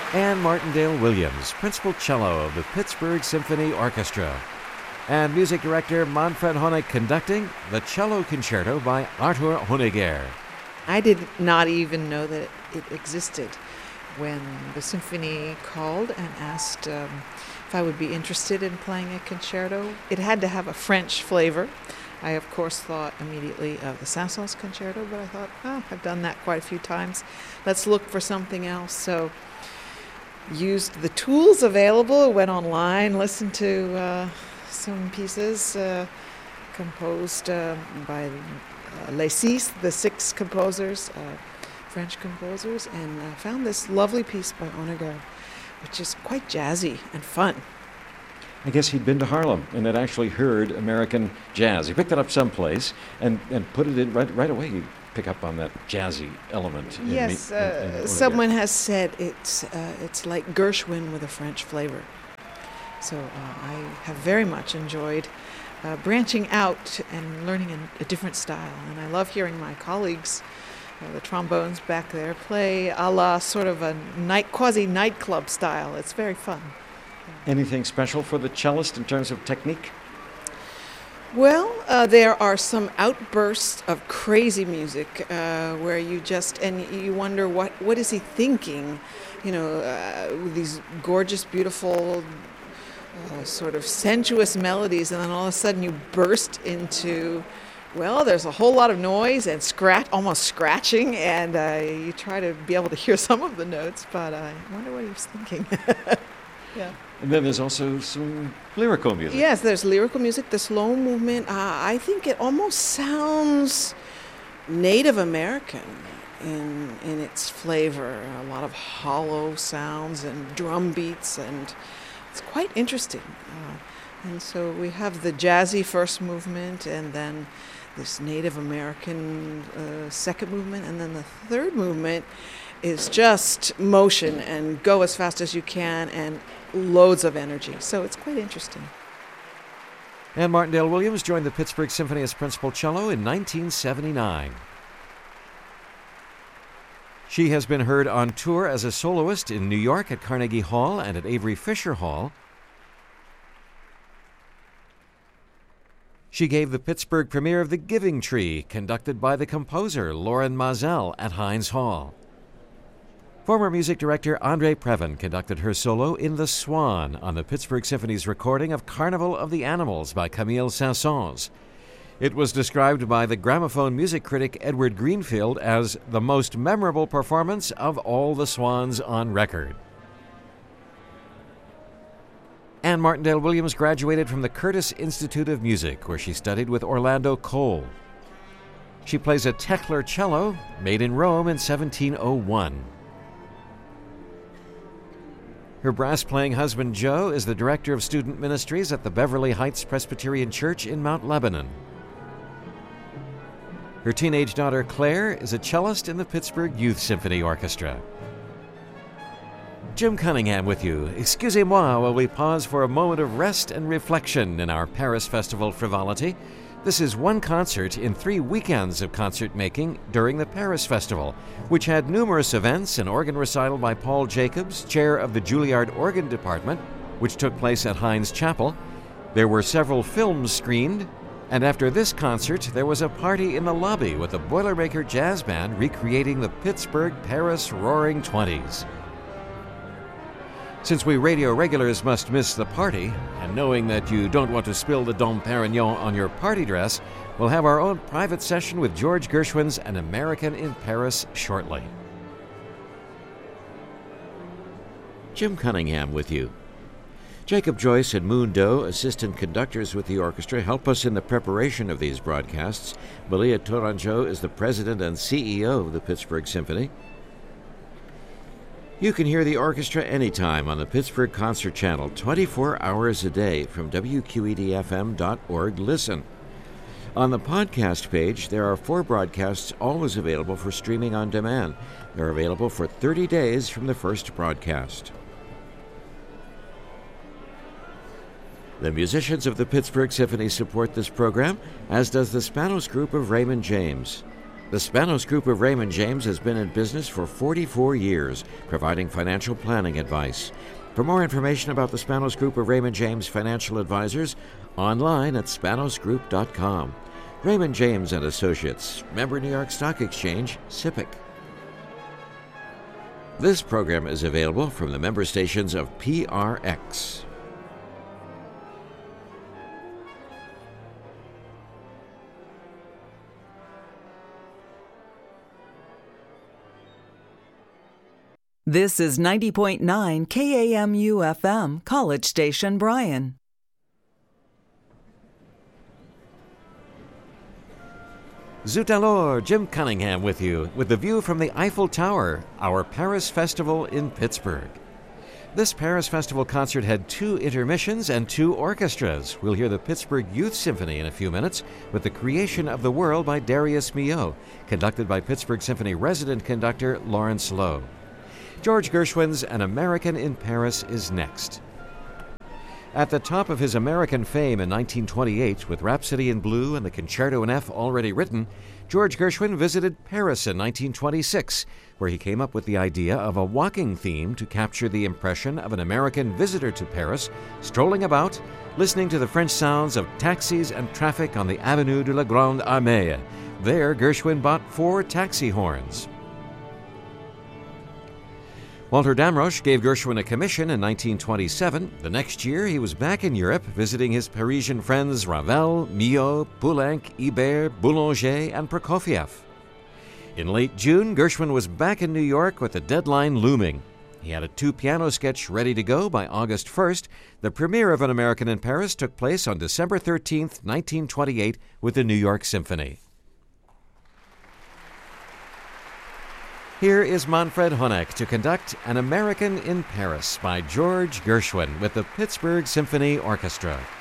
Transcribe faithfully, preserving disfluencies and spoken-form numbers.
Ann Martindale Williams, principal cello of the Pittsburgh Symphony Orchestra. And music director Manfred Honeck conducting the Cello Concerto by Arthur Honegger. I did not even know that it existed when the symphony called and asked um, if I would be interested in playing a concerto. It had to have a French flavor. I, of course, thought immediately of the Saint-Saëns Concerto, but I thought, oh, I've done that quite a few times. Let's look for something else. So used the tools available, went online, listened to uh, some pieces uh, composed uh, by uh, Les Six, the six composers, uh, French composers, and uh, found this lovely piece by Honegger, which is quite jazzy and fun. I guess he'd been to Harlem and had actually heard American jazz. He picked it up someplace and, and put it in right, right away. You pick up on that jazzy element. In yes, me, uh, in, in someone has said it's uh, it's like Gershwin with a French flavor. So uh, I have very much enjoyed uh, branching out and learning a, a different style. And I love hearing my colleagues, uh, the trombones back there, play a la sort of a night, quasi-nightclub style. It's very fun. Anything special for the cellist in terms of technique? Well, uh, there are some outbursts of crazy music uh, where you just, and you wonder what, what is he thinking? You know, uh, these gorgeous, beautiful, uh, sort of sensuous melodies, and then all of a sudden you burst into, well, there's a whole lot of noise and scratch, almost scratching, and uh, you try to be able to hear some of the notes, but uh, I wonder what he was thinking. Yeah. And then there's also some lyrical music. Yes, there's lyrical music. The slow movement, uh, I think it almost sounds Native American in in its flavor. A lot of hollow sounds and drum beats, and it's quite interesting. Uh, and so we have the jazzy first movement, and then this Native American uh, second movement, and then the third movement is just motion and go as fast as you can and loads of energy. So it's quite interesting. Ann Martindale Williams joined the Pittsburgh Symphony as principal cello in nineteen seventy-nine. She has been heard on tour as a soloist in New York at Carnegie Hall and at Avery Fisher Hall. She gave the Pittsburgh premiere of The Giving Tree, conducted by the composer Loren Mazel at Heinz Hall. Former music director Andre Previn conducted her solo in The Swan on the Pittsburgh Symphony's recording of Carnival of the Animals by Camille Saint-Saëns. It was described by the gramophone music critic Edward Greenfield as the most memorable performance of all the Swans on record. Ann Martindale Williams graduated from the Curtis Institute of Music, where she studied with Orlando Cole. She plays a Tekler cello, made in Rome in seventeen oh one. Her brass-playing husband, Joe, is the director of student ministries at the Beverly Heights Presbyterian Church in Mount Lebanon. Her teenage daughter, Claire, is a cellist in the Pittsburgh Youth Symphony Orchestra. Jim Cunningham with you. Excusez-moi while we pause for a moment of rest and reflection in our Paris Festival frivolity. This is one concert in three weekends of concert making during the Paris Festival, which had numerous events, an organ recital by Paul Jacobs, chair of the Juilliard Organ Department, which took place at Heinz Chapel. There were several films screened, and after this concert, there was a party in the lobby with the Boilermaker Jazz Band recreating the Pittsburgh-Paris Roaring Twenties. Since we radio regulars must miss the party, and knowing that you don't want to spill the Dom Perignon on your party dress, we'll have our own private session with George Gershwin's An American in Paris shortly. Jim Cunningham with you. Jacob Joyce and Moon Doe, assistant conductors with the orchestra, help us in the preparation of these broadcasts. Malia Tourangeau is the president and C E O of the Pittsburgh Symphony. You can hear the orchestra anytime on the Pittsburgh Concert Channel, twenty-four hours a day from W Q E D F M dot org. Listen. On the podcast page, there are four broadcasts always available for streaming on demand. They're available for thirty days from the first broadcast. The musicians of the Pittsburgh Symphony support this program, as does the Spanos Group of Raymond James. The Spanos Group of Raymond James has been in business for forty-four years, providing financial planning advice. For more information about the Spanos Group of Raymond James Financial Advisors, online at spanos group dot com. Raymond James and Associates, member New York Stock Exchange, S I P C. This program is available from the member stations of P R X. This is ninety point nine K A M U F M, College Station, Bryan. Zut alors, Jim Cunningham with you, with the view from the Eiffel Tower, our Paris Festival in Pittsburgh. This Paris Festival concert had two intermissions and two orchestras. We'll hear the Pittsburgh Youth Symphony in a few minutes with The Creation of the World by Darius Milhaud, conducted by Pittsburgh Symphony resident conductor Lawrence Lowe. George Gershwin's An American in Paris is next. At the top of his American fame in nineteen twenty-eight, with Rhapsody in Blue and the Concerto in F already written, George Gershwin visited Paris in nineteen twenty-six, where he came up with the idea of a walking theme to capture the impression of an American visitor to Paris, strolling about, listening to the French sounds of taxis and traffic on the Avenue de la Grande Armée. There, Gershwin bought four taxi horns. Walter Damrosch gave Gershwin a commission in nineteen twenty-seven. The next year, he was back in Europe, visiting his Parisian friends Ravel, Milhaud, Poulenc, Ibert, Boulanger, and Prokofiev. In late June, Gershwin was back in New York with the deadline looming. He had a two-piano sketch ready to go by August first. The premiere of An American in Paris took place on December thirteenth, nineteen twenty-eight, with the New York Symphony. Here is Manfred Honeck to conduct An American in Paris by George Gershwin with the Pittsburgh Symphony Orchestra.